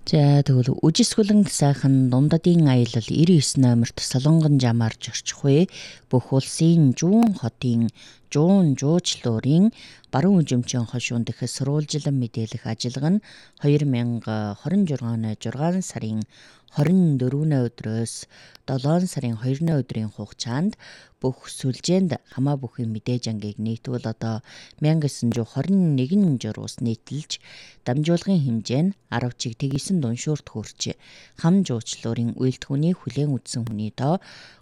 За тэгвэл үжисгүлэн сайхан дундадын аялал 99 номерт Солонгон жамаар зорчих вэ. Бүх улсын Жуун хотын Жуун жуучлуурын баруун үжимчин хошуунд дэх сурвалжлан мэдээлэх ажиллагаа нь 2026 оны 6 сарын 24-ний өдрөөс 7 сарын 2-ны өдрийн хугацаанд бүх сүлжээнд хамаа бүхий мэдээж ангийг нийтвэл одоо 1921 журуус нийтэлж дамжуулгын хэмжээ нь 10 чиг тэгсэн дуншуурт хүрч хам жуучлуурын үйлдвэрийн хүлээн үзсэн хүний тоо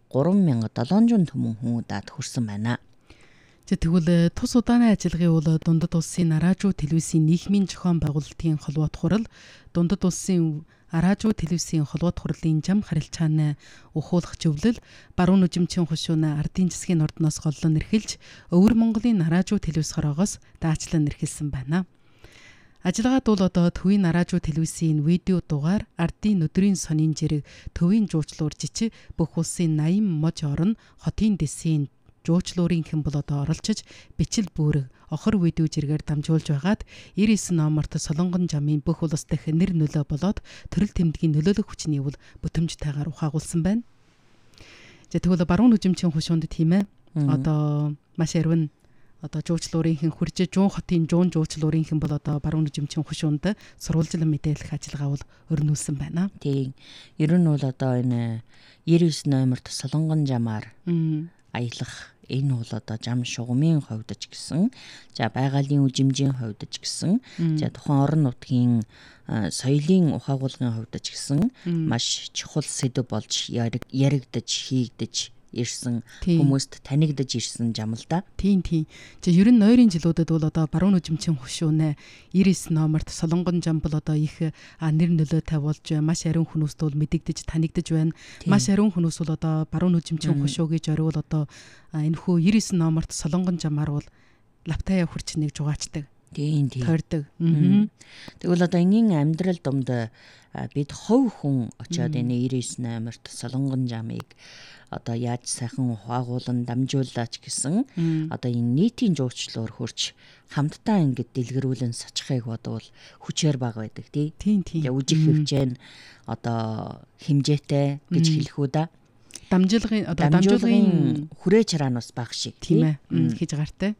3700 түмэн хүн удаад хүрсэн байна. Тэгвэл тус удааны ажиллагааны үл дундад улсын Араажуу телевизийн нийгмийн зохион байгуулалтын холбоот хурал дундад улсын Араажуу телевизийн холбоот хурлын зам харилцааны ухуулах зөвлөл баруун үжимчин хушууна ардын засгийн ордноос голлон эрхэлж Өвөр Монголын Араажуу телевиз хороогоос даачлан эрхэлсэн байна. Ажиллагаад бол одоо Төвийн Араажуу телевизийн видео дугаар ардын өдрийн сонин жирэг Төвийн жуучлуур жичи бүх улсын 80 мож орон хотын дэсийн жуучлуурын хэн бол одоо оролцож бичил бүрэг охор видео жиргээр дамжуулж байгаад 99 номерт Солонгон жамын бүх улс дахь нэр нөлөө болоод төрөл тэмдгийн нөлөөлөх хүчний үл бүтэмжтэйгээр ухаагуулсан байна. Тэгвэл баруун үжимчин хушуунд тийм ээ. Одоо маш ярвэн одоо жуучлуурын хэн хүрж Жуун хотын Жуун жуучлуурын хэн бол одоо баруун үжимчин хушуунд сурвалжлан мэдээлэх ажиллагаа бол өрнүүлсэн байна. Тийм. Ер нь бол одоо энэ 99 номерт Солонгон жамаар аялах энэ бол одоо зам шугамын хувьд ч гэсэн за байгалийн үжимжийн хувьд ч гэсэн за тухайн орон нутгийн соёлын ухаагуулгын хувьд ч гэсэн маш чухал сэдв болж яригдаж хийгдэж ирсэн хүмүүст танигдаж ирсэн зам л да. Тийм. Ер нь нойрын жилүүдэд бол одоо баруун үжимчин хушуунэ 99 номерт Солонгон зам бол одоо их нэр нөлөөтэй болж маш ариун хүмүүст бол мэдэгдэж танигдаж байна. Маш ариун хүмүүс бол одоо баруун үжимчин хушуу гэж орвол одоо энэхүү 99 номерт Солонгон замаар бол лавтая хүрч нэг жугаачдаг. Тийм. Тойрдог. Тэгвэл одоо энгийн амьдрал домд бид хов хүн очиод энэ 99 номерт Солонгон жамыг одоо яаж сайхан ухаагуулан дамжуулаач гэсэн одоо энэ нийтийн жуучлуур хурч хамтдаа ингэж дэлгэрүүлэн сачхыг бодвол хүчээр бага байдаг тийм. Үжих хэмжээ нь одоо хэмжээтэй гэж хэлэх үү да. Дамжуулгын хүрээ чараа нь бас бага шиг тийм ээ. Хийж гартай.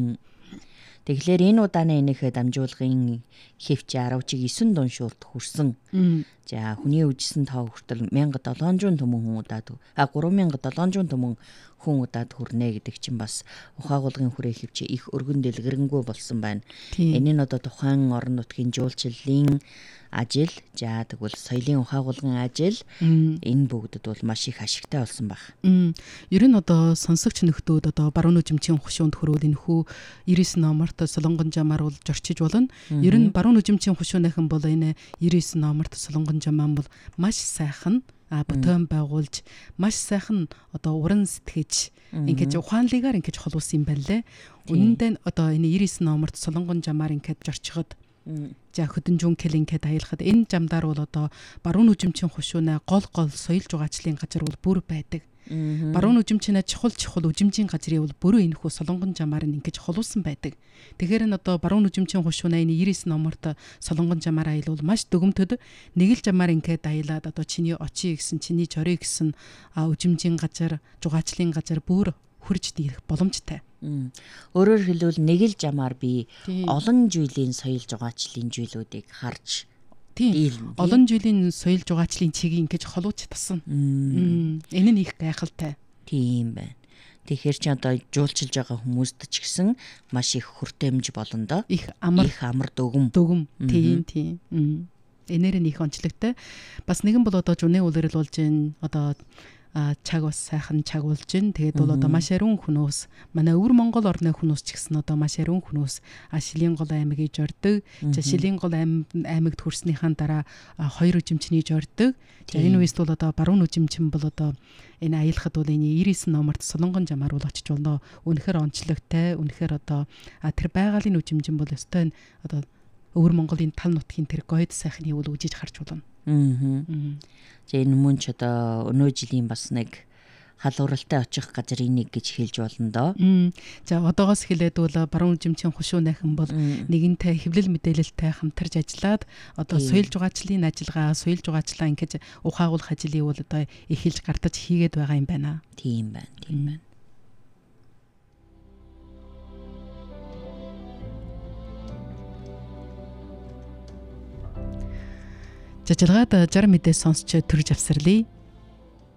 Тэгэхээр энэ удааны энийхээ дамжуулгын хэвч 10 чиг 9 дуншуурт хүрсэн. За хүний үжсэн тоо хүртэл 1700 түмэн хүн удаад 3700 түмэн хүн удаад хүрнэ гэдэг чинь бас ухаагуулгын хүрээ хэвч их өргөн дэлгэрэнгүй болсон байна. Энэ нь одоо тухайн орон нутгийн жуулчлалын ажил за тэгвэл соёлын ухаагуулгын ажил энэ бүгдэд бол маш их ашигтай болсон баг. Ер нь одоо сонсогч нөхдөөд одоо баруун үжимчин хушуунд хөрөөл энэхүү 99 номерт Солонгон жамаар бол зорчиж болно. Ер нь баруун үжимчин хушууныхан бол энэ 99 номерт Солонгон жамаан бол маш сайхан бүтээн байгуулж маш сайхан одоо уран сэтгэж ингэж ухаанлыгаар ингэж холуулсан юм байна лээ. Үнэндээ одоо энэ 99 номерт Солонгон жамаар ингэж зорчиход за хөдөнжүүн келингээд аялахад энэ замдаар бол одоо баруун үжимчин хушуунаа гол соёл жугаачлалын газар бол бүр байдаг. Баруун үжимчнээ чухал үжимжийн газрын бол бүрөө энэхүү Солонгон жамаар нь ингэж холуулсан байдаг. Тэгэхээр энэ одоо баруун үжимчин хушуунаа энэ 99 номерт Солонгон жамаар аялал маш дүгмтэд нэг л жамаар ингээд аялаад одоо чиний очие гэсэн чиний жорий гэсэн үжимжийн газар жугаачлалын газар бүр хурж дийрэх боломжтой. Өөрөөр хэлбэл нэг л жамаар би олон жилийн соёл жугаачлалын зүйлүүдийг харж олон жилийн соёл жугаачлалын чигийг ингэж холууч тасан. Энэ нь их гайхалтай. Тийм байна. Тэгэхээр чи одоо жуулчилж байгаа хүмүүст ч гэсэн маш их хүртээмж болно доо. Их амар дүгм. Тийм. Энээр нь их онцлогтой. Бас нэгэн бол одоо жүнэ үлрэл болж гин одоо чаг бас сайхан чагуулж гин. Тэгээд бол одоо маш ариун хүмүүс манай Өвөр Монгол орны хүмүүс ч гэсэн одоо маш ариун хүмүүс Шилийн гол аймгийг жордог. За Шилийн гол аймагт хүрснийхаа дараа хоёр үжимчний жордог. За энэ үест бол одоо баруун үжимчин бол одоо энэ аялахад бол энэ 99 номерт Солонгон жамаар бол очиж болно. Үнэхээр онцлогтой. Үнэхээр одоо тэр байгалийн үжимчин бол өстой одоо Өвөр Монголын тал нутгийн тэр гойд сайхны үл үжиж харж болно. За энэ мөн ч одоо өнөө жилийн бас нэг халууралтай очих газрын нэг гэж хэлж болно доо. За одоогоос эхлээд бол баруун жимчийн хушуу найхан бол нэгэнтэй хэвлэл мэдээлэлтэй хамтарч ажиллаад одоо соёл жугаачлалын ажиллагаа, соёл жугаачлаа ингэж ухаагуулах ажлыг бол одоо эхэлж гартаж хийгээд байгаа юм байна. Тийм байна. Жажлагаад 60 мэдээ сонсч төрж авсарлаа.